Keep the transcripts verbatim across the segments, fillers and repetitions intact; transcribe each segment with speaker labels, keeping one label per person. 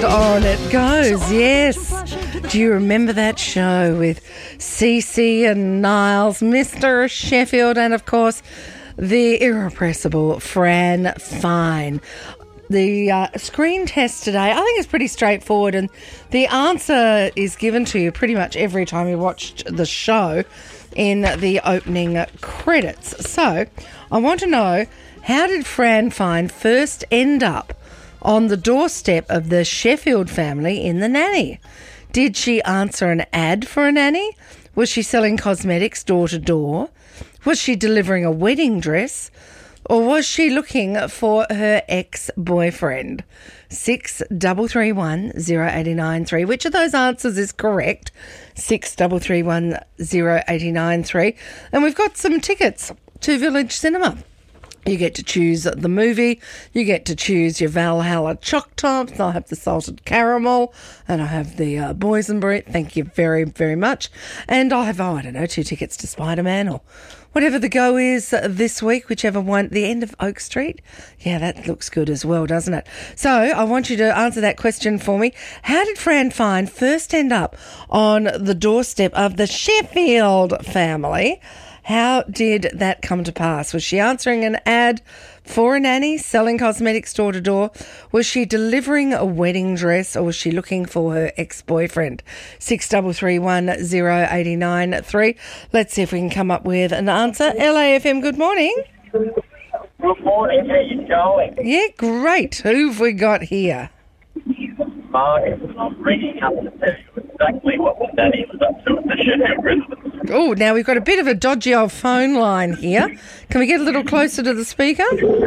Speaker 1: On It Goes, yes. Do you remember that show with Cece and Niles, Mister Sheffield, and of course the irrepressible Fran Fine? The uh, screen test today, I think it's pretty straightforward, and the answer is given to you pretty much every time you watched the show in the opening credits. So I want to know, how did Fran Fine first end up on the doorstep of the Sheffield family in The Nanny? Did she answer an ad for a nanny? Was she selling cosmetics door to door? Was she delivering a wedding dress? Or was she looking for her ex-boyfriend? Six double three one zero eighty nine three. Which of those answers is correct? Six double three one zero eighty nine three. And we've got some tickets to Village Cinema. You get to choose the movie, you get to choose your Valhalla Choc Tops, I have the salted caramel, and I have the uh, boysenberry, thank you very, very much. And I have, oh, I don't know, two tickets to Spider-Man or whatever the go is this week, whichever one, the end of Oak Street. Yeah, that looks good as well, doesn't it? So I want you to answer that question for me. How did Fran Fine first end up on the doorstep of the Sheffield family? How did that come to pass? Was she answering an ad for a nanny, selling cosmetics door to door? Was she delivering a wedding dress, or was she looking for her ex-boyfriend? Six double three one zero eighty nine three. Let's see if we can come up with an answer. L A F M, good morning.
Speaker 2: Good morning. How you going?
Speaker 1: Yeah, great. Who've we got here?
Speaker 2: Marcus, I'm ringing up to tell you exactly what the nanny was up to at the Sheffield residence.
Speaker 1: Oh, now we've got a bit of a dodgy old phone line here. Can we get a little closer to the speaker?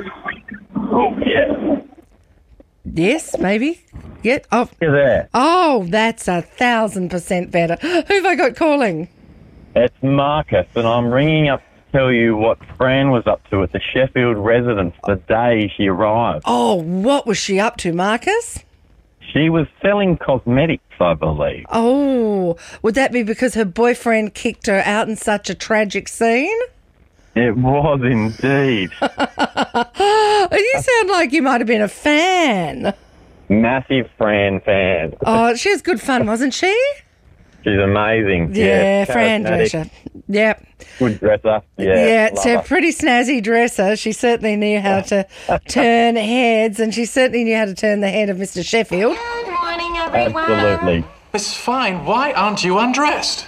Speaker 2: Oh, yeah.
Speaker 1: Yes, maybe. Yeah. Oh,
Speaker 2: You're there.
Speaker 1: oh, that's a thousand percent better. Who've I got calling?
Speaker 2: It's Marcus, and I'm ringing up to tell you what Fran was up to at the Sheffield residence the day she arrived.
Speaker 1: Oh, what was she up to, Marcus?
Speaker 2: She was selling cosmetics, I believe.
Speaker 1: Oh, would that be because her boyfriend kicked her out in such a tragic scene?
Speaker 2: It was indeed.
Speaker 1: You sound like you might have been a fan.
Speaker 2: Massive Fran fan.
Speaker 1: Oh, she was good fun, wasn't she?
Speaker 2: She's amazing.
Speaker 1: Yeah, Fran
Speaker 2: charismatic,
Speaker 1: Drescher. Yep.
Speaker 2: Good dresser. Yeah,
Speaker 1: Yeah, it's
Speaker 2: love
Speaker 1: a
Speaker 2: her.
Speaker 1: pretty snazzy dresser. She certainly knew how to turn heads, and she certainly knew how to turn the head of Mister Sheffield.
Speaker 3: Good morning, everyone.
Speaker 2: Absolutely.
Speaker 4: It's fine. Why aren't you undressed?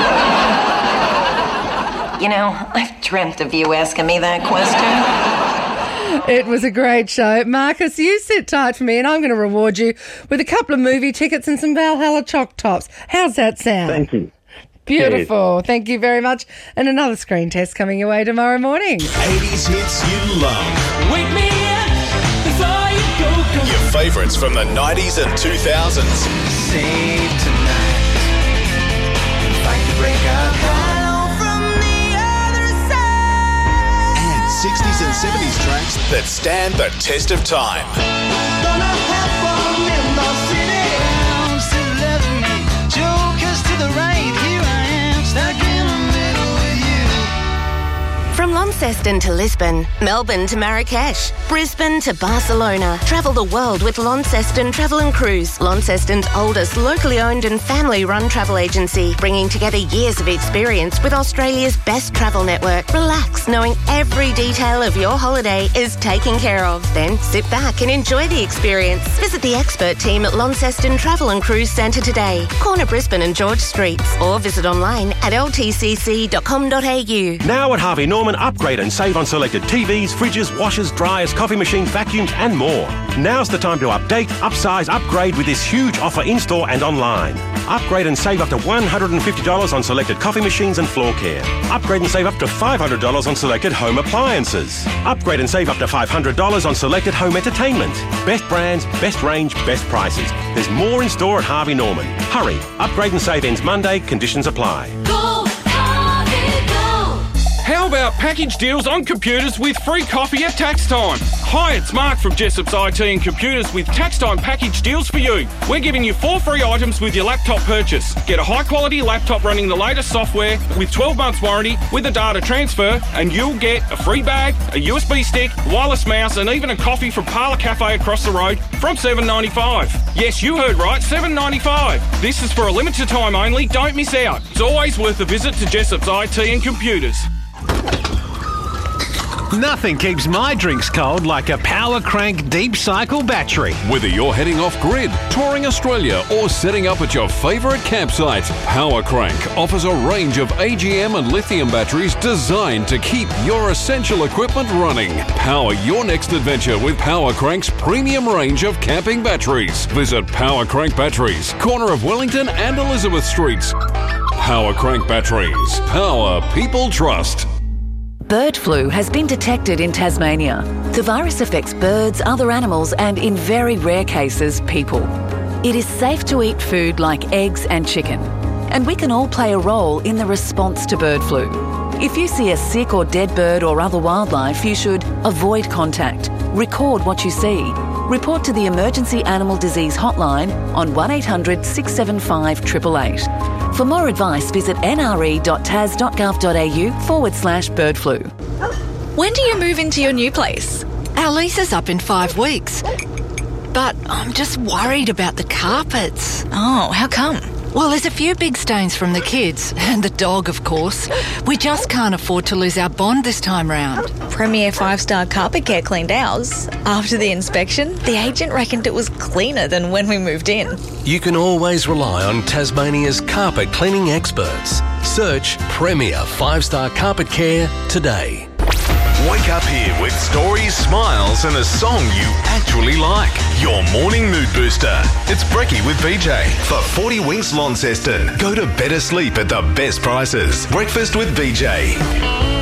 Speaker 3: You know, I've dreamt of you asking me that question.
Speaker 1: It was a great show. Marcus, you sit tight for me, and I'm going to reward you with a couple of movie tickets and some Valhalla Choc Tops. How's that sound?
Speaker 2: Thank you.
Speaker 1: Beautiful. Thank you very much. And another screen test coming your way tomorrow morning.
Speaker 5: eighties hits you love.
Speaker 6: Wake me up before you go, go.
Speaker 5: Your favourites from the nineties and two thousands.
Speaker 6: Save tonight. Fight to break up. Hello from the other side.
Speaker 5: And sixties and seventies tracks that stand the test of time.
Speaker 6: Gonna have fun in the city. I'm still loving me. Jokers to the right. Here I am, stuck in the middle with you.
Speaker 7: From Launceston to Lisbon, Melbourne to Marrakesh, Brisbane to Barcelona. Travel the world with Launceston Travel and Cruise, Launceston's oldest locally owned and family-run travel agency, bringing together years of experience with Australia's best travel network. Relax, knowing every detail of your holiday is taken care of. Then sit back and enjoy the experience. Visit the expert team at Launceston Travel and Cruise Centre today, corner Brisbane and George Streets, or visit online at l t c c dot com dot a u.
Speaker 8: Now at Harvey Norman, upgrade and save on selected T Vs, fridges, washers, dryers, coffee machines, vacuums and more. Now's the time to update, upsize, upgrade with this huge offer in-store and online. Upgrade and save up to one hundred fifty dollars on selected coffee machines and floor care. Upgrade and save up to five hundred dollars on selected home appliances. Upgrade and save up to five hundred dollars on selected home entertainment. Best brands, best range, best prices. There's more in store at Harvey Norman. Hurry. Upgrade and save ends Monday. Conditions apply.
Speaker 6: Go, Harvey, go.
Speaker 4: How
Speaker 9: How about package deals on computers with free coffee at tax time? Hi, it's Mark from Jessop's I T and Computers with tax time package deals for you. We're giving you four free items with your laptop purchase. Get a high quality laptop running the latest software with twelve months warranty with a data transfer, and you'll get a free bag, a U S B stick, wireless mouse, and even a coffee from Parlour Cafe across the road from seven dollars ninety-five. Yes, you heard right, seven dollars ninety-five. This is for a limited time only. Don't miss out. It's always worth a visit to Jessop's I T and Computers.
Speaker 10: Nothing keeps my drinks cold like a Power Crank Deep Cycle battery.
Speaker 11: Whether you're heading off-grid, touring Australia or setting up at your favourite campsite, Power Crank offers a range of A G M and lithium batteries designed to keep your essential equipment running. Power your next adventure with Power Crank's premium range of camping batteries. Visit Power Crank Batteries, corner of Wellington and Elizabeth Streets. Power Crank Batteries. Power people trust.
Speaker 12: Bird flu has been detected in Tasmania. The virus affects birds, other animals, and in very rare cases, people. It is safe to eat food like eggs and chicken, and we can all play a role in the response to bird flu. If you see a sick or dead bird or other wildlife, you should avoid contact, record what you see, report to the Emergency Animal Disease Hotline on one eight hundred six seven five eight eight eight. For more advice, visit nre.tas.gov.au forward slash bird flu.
Speaker 13: When do you move into your new place? Our lease is up in five weeks. But I'm just worried about the carpets. Oh, how come? Well, there's a few big stains from the kids, and the dog, of course. We just can't afford to lose our bond this time round.
Speaker 14: Premier five-star Carpet Care cleaned ours. After the inspection, the agent reckoned it was cleaner than when we moved in.
Speaker 15: You can always rely on Tasmania's carpet cleaning experts. Search Premier five-star Carpet Care today.
Speaker 5: Wake up here with stories, smiles, and a song you actually like. Your morning mood booster. It's Brekkie with B J. For forty Winks Launceston. Go to better sleep at the best prices. Breakfast with B J.